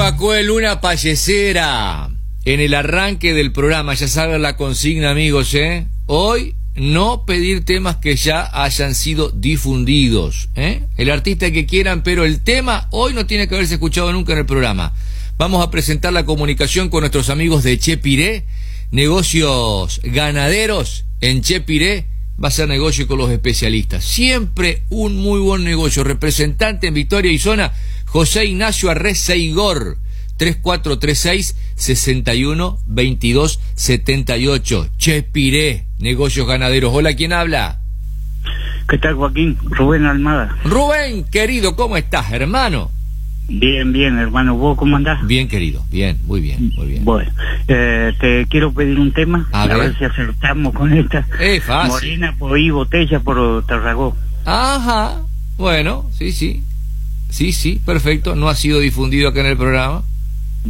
Macuel, una payesera en el arranque del programa. Ya saben la consigna, amigos, ¿eh? Hoy no pedir temas que ya hayan sido difundidos, ¿eh? El artista que quieran, pero el tema hoy no tiene que haberse escuchado nunca en el programa. Vamos a presentar la comunicación con nuestros amigos de Chepiré, negocios ganaderos en Chepiré. Va a ser negocio con los especialistas. Siempre un muy buen negocio. Representante en Victoria y Zona, José Ignacio Arreceigor, 3436-612278. Chepiré, negocios ganaderos. Hola, ¿quién habla? ¿Qué tal, Joaquín? Rubén Almada. Rubén, querido, ¿cómo estás, hermano? Bien, bien, hermano. ¿Vos cómo andás? Bien, querido. Bien, muy bien, muy bien. Bueno, te quiero pedir un tema. A ver si acertamos con esta. Es fácil. Morena por ahí, botella por Tarragó. Ajá. Bueno, sí, perfecto. No ha sido difundido acá en el programa.